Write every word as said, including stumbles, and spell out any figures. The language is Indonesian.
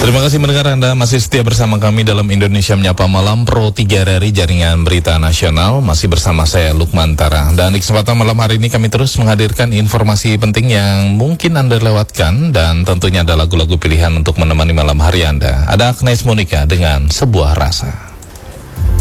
Terima kasih mendengar Anda masih setia bersama kami dalam Indonesia Menyapa Malam Pro tiga dari Jaringan Berita Nasional. Masih bersama saya Lukman Tara. Dan di kesempatan malam hari ini kami terus menghadirkan informasi penting yang mungkin Anda lewatkan. Dan tentunya ada lagu-lagu pilihan untuk menemani malam hari Anda. Ada Agnes Monica dengan Sebuah Rasa.